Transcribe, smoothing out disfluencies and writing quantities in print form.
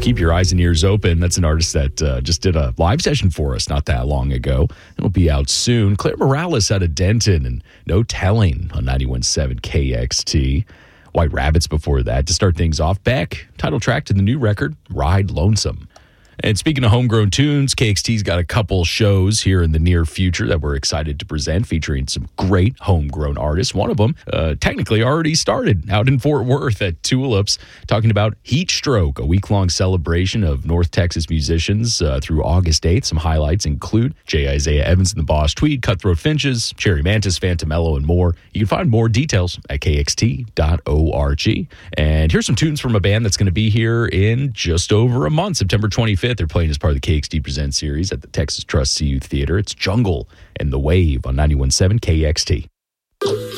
keep your eyes and ears open. That's an artist that just did a live session for us not that long ago. It'll be out soon. Claire Morales out of Denton and No Telling on 91.7 KXT. White Rabbits before that. To start things off, Beck, title track to the new record, Ride Lonesome. And speaking of homegrown tunes, KXT's got a couple shows here in the near future that we're excited to present, featuring some great homegrown artists. One of them technically already started out in Fort Worth at Tulips, talking about Heat Stroke, a week-long celebration of North Texas musicians through August 8th. Some highlights include J. Isaiah Evans and the Boss Tweed, Cutthroat Finches, Cherry Mantis, Phantomello, and more. You can find more details at kxt.org. And here's some tunes from a band that's going to be here in just over a month, September 25th. They're playing as part of the KXT Presents series at the Texas Trust CU Theater. It's Jungle and the Wave on 91.7 KXT.